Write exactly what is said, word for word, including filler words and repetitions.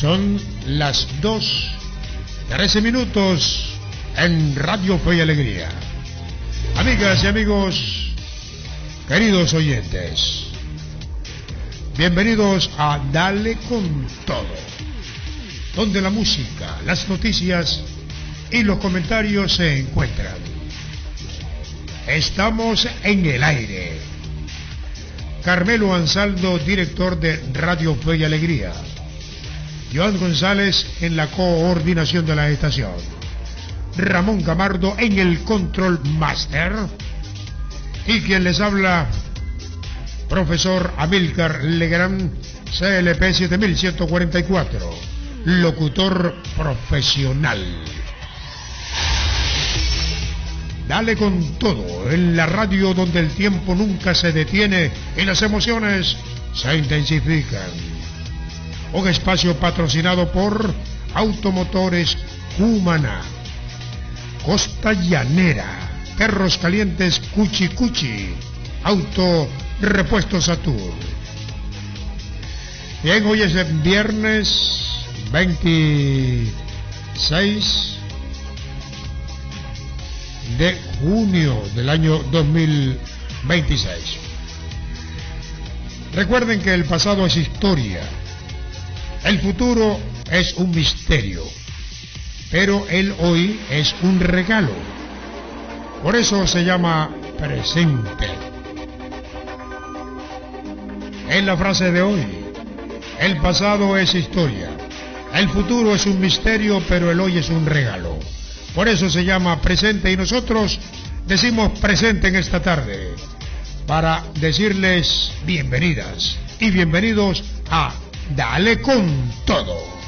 Son las dos, trece minutos en Radio Fe y Alegría. Amigas y amigos, queridos oyentes, bienvenidos a Dale con Todo, donde la música, las noticias y los comentarios se encuentran. Estamos en el aire. Carmelo Ansaldo, director de Radio Fe y Alegría. Joan González en la coordinación de la estación. Ramón Camardo en el Control Master. Y quien les habla, profesor Amílcar Legrand, C L P siete mil ciento cuarenta y cuatro, locutor profesional. Dale con todo en la radio donde el tiempo nunca se detiene y las emociones se intensifican. Un espacio patrocinado por Automotores Cumaná, Costa Llanera, Perros Calientes Cuchi Cuchi, Auto Repuestos Satur. Bien, hoy es el viernes veintiséis de junio del año dos mil veintiséis. Recuerden que el pasado es historia, el futuro es un misterio, pero el hoy es un regalo. Por eso se llama presente. En la frase de hoy, el pasado es historia, el futuro es un misterio, pero el hoy es un regalo. Por eso se llama presente y nosotros decimos presente en esta tarde para decirles bienvenidas y bienvenidos a Dale con Todo.